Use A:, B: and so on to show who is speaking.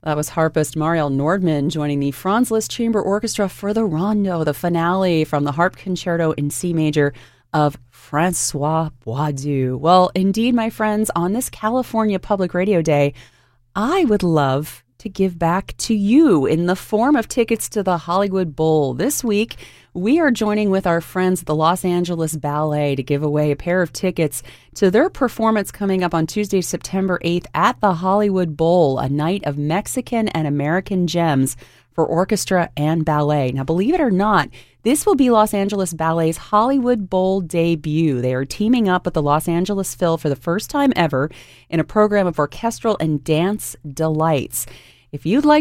A: That was harpist Mariel Nordman joining the Franz Liszt Chamber Orchestra for the Rondo, the finale from the Harp Concerto in C major of Francois Boidoux. Well, indeed, my friends, on this California Public Radio Day, I would love to give back to you in the form of tickets to the Hollywood Bowl. This week, we are joining with our friends at the Los Angeles Ballet to give away a pair of tickets to their performance coming up on Tuesday, September 8th at the Hollywood Bowl, a night of Mexican and American gems for orchestra and ballet. Now, believe it or not, this will be Los Angeles Ballet's Hollywood Bowl debut. They are teaming up with the Los Angeles Phil for the first time ever in a program of orchestral and dance delights. If you'd like